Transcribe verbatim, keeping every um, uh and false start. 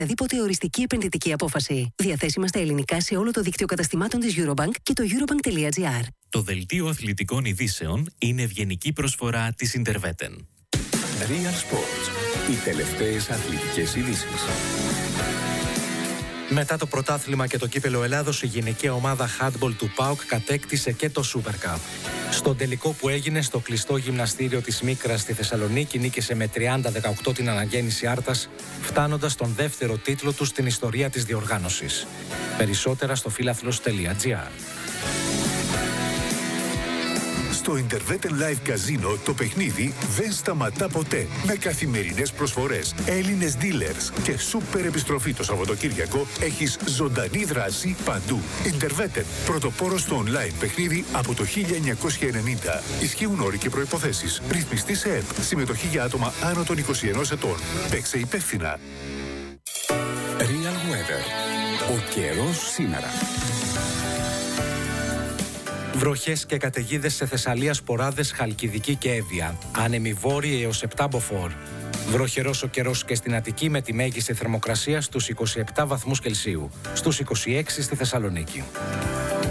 οποιαδήποτε οριστική επενδυτική απόφαση. Διαθέσιμα στα ελληνικά σε όλο το δίκτυο καταστημάτων της Eurobank και το eurobank.gr. Το δελτίο αθλητικών ειδήσεων είναι ευγενική προσφορά της Interveten. Real Sports. Οι τελευταίες αθλητικές ειδήσεις. Μετά το πρωτάθλημα και το κύπελο Ελλάδος, η γυναικεία ομάδα handball του ΠΑΟΚ κατέκτησε και το Super Cup. Στον τελικό που έγινε στο κλειστό γυμναστήριο της Μίκρας στη Θεσσαλονίκη, νίκησε με τριάντα δεκαοκτώ την αναγέννηση Άρτας, φτάνοντας στον δεύτερο τίτλο του στην ιστορία της διοργάνωσης. Περισσότερα στο φίλαθλος.gr. Στο Interveten Live Casino το παιχνίδι δεν σταματά ποτέ. Με καθημερινές προσφορές, Έλληνες dealers και σούπερ επιστροφή το Σαββατοκύριακο, έχεις ζωντανή δράση παντού. Interveten, πρωτοπόρο στο online παιχνίδι από το χίλια εννιακόσια ενενήντα. Ισχύουν όροι και προϋποθέσεις. Ρυθμιστή σε ΕΠ. Συμμετοχή για άτομα άνω των είκοσι ενός ετών. Παίξε υπεύθυνα. Real Weather. Ο καιρός σήμερα. Βροχές και καταιγίδες σε Θεσσαλία, Σποράδες, Χαλκιδική και Εύβοια. Άνεμοι βόρειοι έως επτά μποφόρ. Βροχερός ο καιρός και στην Αττική με τη μέγιστη θερμοκρασία στους είκοσι επτά βαθμούς Κελσίου. Στους είκοσι έξι στη Θεσσαλονίκη.